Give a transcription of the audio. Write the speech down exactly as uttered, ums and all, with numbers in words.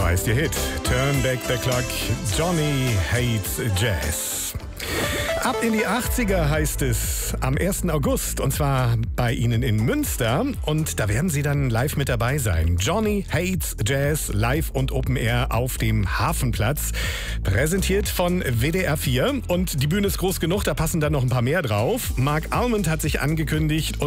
heißt ihr Hit. Turn Back the Clock, Johnny Hates Jazz. Ab in die achtziger heißt es am ersten August und zwar bei Ihnen in Münster und da werden Sie dann live mit dabei sein. Johnny Hates Jazz live und Open Air auf dem Hafenplatz, präsentiert von W D R vier und die Bühne ist groß genug, da passen dann noch ein paar mehr drauf. Mark Almond hat sich angekündigt und